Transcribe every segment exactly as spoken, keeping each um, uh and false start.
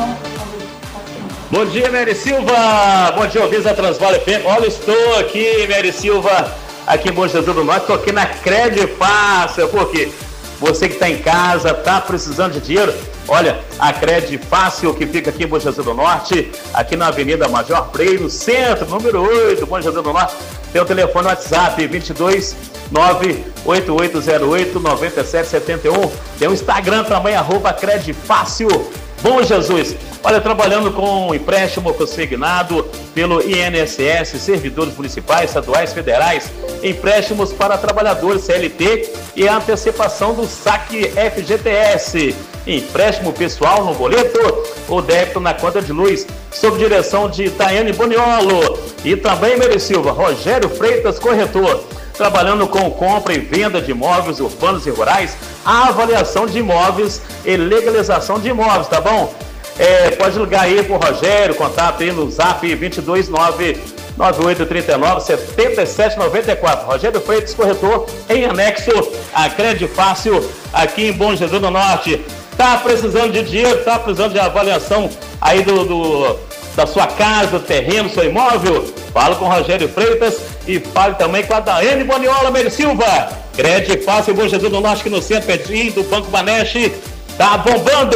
Bom dia, Mary Silva. Bom dia, ouvintes da Transvale F M. Olha, estou aqui, Mary Silva, aqui em Bom Jesus do Norte. Estou aqui na Cred Fácil, porque você que está em casa, está precisando de dinheiro, olha, a Cred Fácil, que fica aqui em Bom Jesus do Norte, aqui na Avenida Major Freire, no centro, número oito, Bom Jesus do Norte. Tem o telefone WhatsApp vinte e dois, nove oito oito zero oito, nove sete sete um. Tem o Instagram também, arroba Cred Fácil Bom Jesus. Olha, trabalhando com empréstimo consignado pelo I N S S, servidores municipais, estaduais, federais, empréstimos para trabalhadores C L T e a antecipação do saque F G T S, empréstimo pessoal no boleto ou débito na conta de luz, sob direção de Tayane Boniolo e também, Mary Silva, Rogério Freitas, corretor, trabalhando com compra e venda de imóveis urbanos e rurais, a avaliação de imóveis e legalização de imóveis, tá bom? É, pode ligar aí pro Rogério, contato aí no zap vinte e dois, nove nove oito três nove, sete sete nove quatro. Rogério Freitas, corretor, em anexo a Cred Fácil, aqui em Bom Jesus do Norte. Tá precisando de dinheiro, tá precisando de avaliação aí do, do, da sua casa, terreno, seu imóvel? Fala com o Rogério Freitas e fale também com a Daiane Boniola, Mary Silva. Cred Fácil, Bom Jesus do Norte, aqui no centro, pertinho do Banco Baneche. Tá bombando!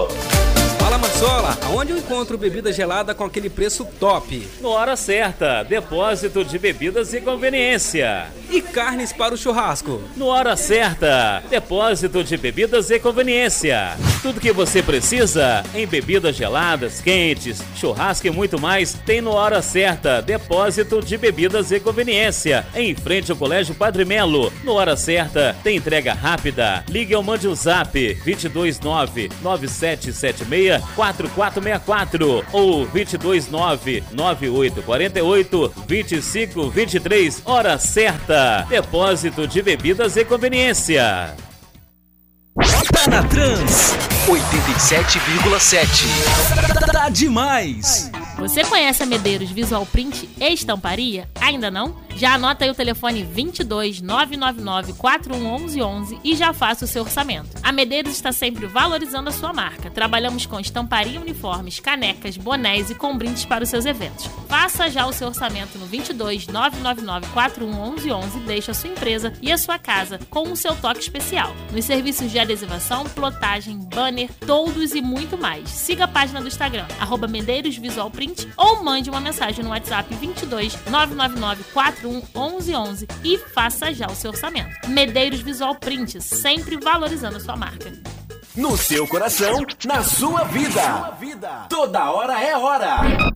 Fala, Marsola, aonde eu encontro bebida gelada com aquele preço top? No Hora Certa, depósito de bebidas e conveniência. E carnes para o churrasco? No Hora Certa, depósito de bebidas e conveniência. Tudo que você precisa em bebidas geladas, quentes, churrasco e muito mais tem no Hora Certa, depósito de bebidas e conveniência. Em frente ao Colégio Padre Melo. No Hora Certa, tem entrega rápida. Ligue ou mande o zap vinte e dois, nove nove sete sete seis quatro quatro seis quatro ou vinte e dois, nove nove oito quatro oito, vinte e cinco vinte e três. Hora Certa, depósito de bebidas e conveniência. Tá na Trans oitenta e sete vírgula sete. Tá demais. Você conhece a Medeiros Visual Print e Estamparia? Ainda não? Já anota aí o telefone vinte e dois, nove nove nove, quatro um um um um e já faça o seu orçamento. A Medeiros está sempre valorizando a sua marca. Trabalhamos com estamparia, uniformes, canecas, bonés e com brindes para os seus eventos. Faça já o seu orçamento no vinte e dois, nove nove nove, quatro um um um e deixe a sua empresa e a sua casa com o seu toque especial. Nos serviços de adesivação, plotagem, banner, toldos e muito mais. Siga a página do Instagram, arroba Medeiros Visual Print, ou mande uma mensagem no WhatsApp vinte e dois, nove nove nove, quatro um um um um e faça já o seu orçamento. Medeiros Visual Print, sempre valorizando a sua marca. No seu coração, na sua vida. Toda hora é hora.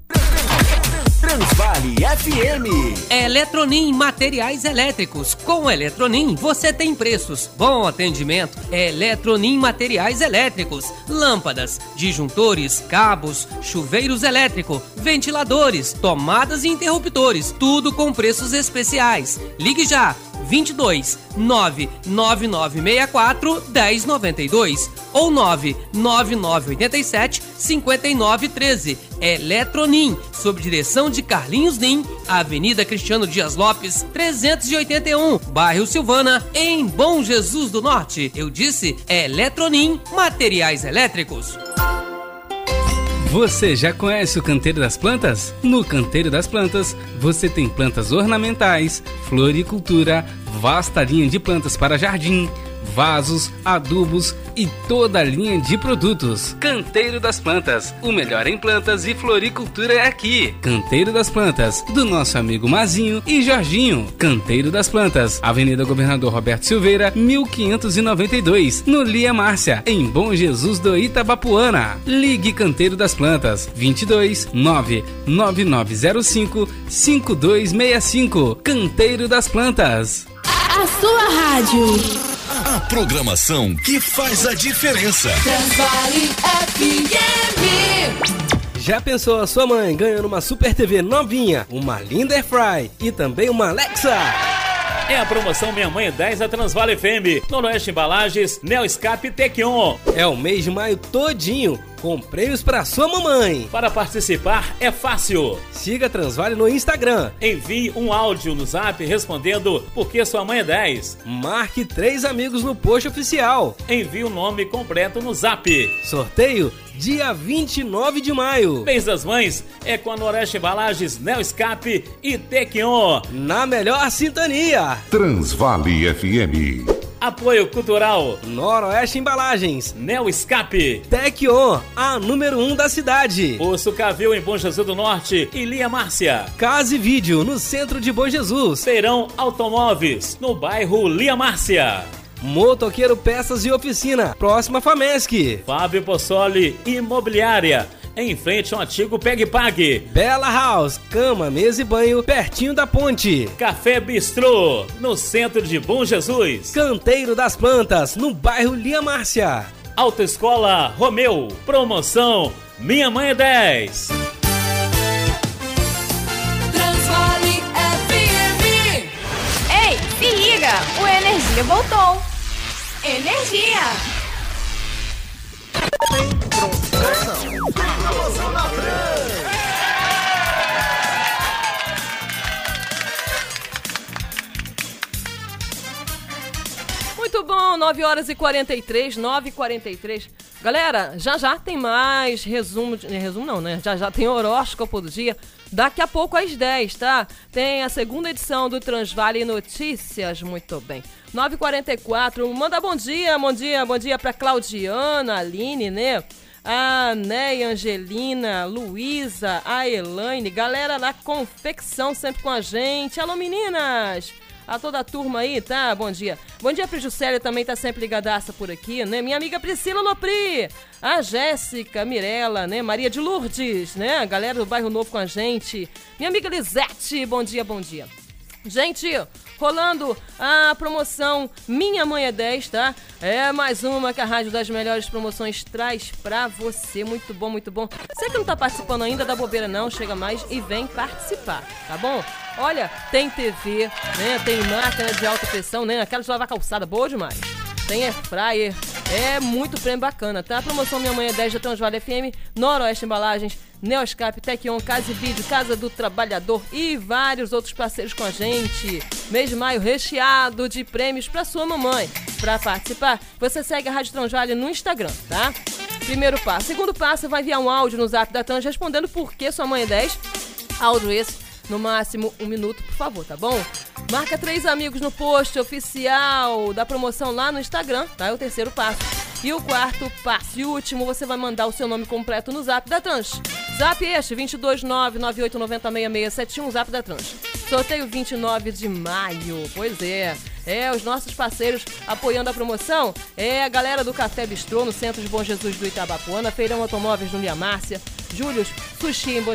Transvale F M. Eletronim Materiais Elétricos. Com Eletronim você tem preços, bom atendimento. Eletronim Materiais Elétricos. Lâmpadas, disjuntores, cabos, chuveiros elétricos, ventiladores, tomadas e interruptores. Tudo com preços especiais. Ligue já. vinte e dois, nove nove nove seis quatro, um zero nove dois ou nove nove nove oito sete, cinco nove um três. Eletronim, sob direção de Carlinhos Nim, Avenida Cristiano Dias Lopes, trezentos e oitenta e um, bairro Silvana, em Bom Jesus do Norte. Eu disse Eletronim Materiais Elétricos. Você já conhece o Canteiro das Plantas? No Canteiro das Plantas, você tem plantas ornamentais, floricultura, vasta linha de plantas para jardim, vasos, adubos e toda a linha de produtos. Canteiro das Plantas, o melhor em plantas e floricultura é aqui. Canteiro das Plantas, do nosso amigo Mazinho e Jorginho. Canteiro das Plantas, Avenida Governador Roberto Silveira, mil quinhentos e noventa e dois, no Lia Márcia, em Bom Jesus do Itabapuana. Ligue Canteiro das Plantas, vinte e dois, nove nove nove zero cinco, cinco dois seis cinco. Canteiro das Plantas. A sua rádio. A programação que faz a diferença. Transvale F M. Já pensou a sua mãe ganhando uma Super T V novinha, uma linda Airfry e também uma Alexa? É a promoção Minha Mãe dez da Transvale F M. Noroeste Embalagens, Neo Escape Tequion. É o mês de maio todinho com prêmios para sua mamãe. Para participar é fácil. Siga a Transvale no Instagram. Envie um áudio no Zap respondendo por que sua mãe é dez. Marque três amigos no post oficial. Envie o nome completo no Zap. Sorteio dia vinte e nove de maio. Mês das Mães é com a Noroeste Embalagens, Neo Escape e Tequion. Na melhor sintonia. Transvale F M. Apoio Cultural Noroeste Embalagens, Neo Escape, Tequion, a número um da cidade. Poço Cavil em Bom Jesus do Norte e Lia Márcia. Casa e Vídeo no centro de Bom Jesus. Feirão Automóveis no bairro Lia Márcia. Motoqueiro Peças e Oficina, próxima Famesc. Fábio Possoli Imobiliária, em frente ao antigo Peg Pag. Bela House, cama, mesa e banho, pertinho da ponte. Café Bistrô, no centro de Bom Jesus. Canteiro das Plantas, no bairro Lia Márcia. Autoescola Romeu, promoção Minha Mãe é dez. Transvale F M. Ei, se liga, o Energia voltou. Energia. Muito bom, nove horas e quarenta e três, nove e quarenta e três. Galera, já já tem mais resumo, de, resumo não, né? Já já tem horóscopo do dia. Daqui a pouco às dez, tá? Tem a segunda edição do Transvale Notícias, muito bem. nove e quarenta e quatro, manda bom dia, bom dia, bom dia pra Claudiana, Aline, né? A Neia, Angelina, Luísa, a Elaine, galera da confecção sempre com a gente. Alô, meninas! A toda a turma aí, tá? Bom dia. Bom dia pra Juscelia, também tá sempre ligadaça por aqui, né? Minha amiga Priscila Lopri, a Jéssica, Mirella, né? Maria de Lourdes, né? A galera do Bairro Novo com a gente. Minha amiga Lisete, bom dia, bom dia. Gente, rolando a promoção Minha Mãe é dez, tá? É mais uma que a Rádio das Melhores Promoções traz pra você. Muito bom, muito bom. Você que não tá participando ainda, dá bobeira não, chega mais e vem participar, tá bom? Olha, tem T V, né? Tem máquina de alta pressão, né? Aquela de lavar calçada, boa demais. Tem air fryer, é muito prêmio bacana, tá? A promoção Minha Mãe é dez da Transvale F M, Noroeste Embalagens, Neoscape, Tequion, Casa e Vídeo, Casa do Trabalhador e vários outros parceiros com a gente. Mês de maio recheado de prêmios pra sua mamãe. Pra participar, você segue a Rádio Transvale no Instagram, tá? Primeiro passo. Segundo passo, você vai enviar um áudio no Zap da Trans respondendo por que sua mãe é dez. Áudio esse, no máximo um minuto, por favor, tá bom? Marca três amigos no post oficial da promoção lá no Instagram, tá? É o terceiro passo. E o quarto passo e último, você vai mandar o seu nome completo no Zap da Trans. Zap este, dois dois nove, nove oito nove zero, seis seis sete um, Zap da Trans. Sorteio vinte e nove de maio, pois é. É, os nossos parceiros apoiando a promoção é a galera do Café Bistrô, no centro de Bom Jesus do Itabapuana, Feirão Automóveis no Lia Márcia, Július Sushi em Bom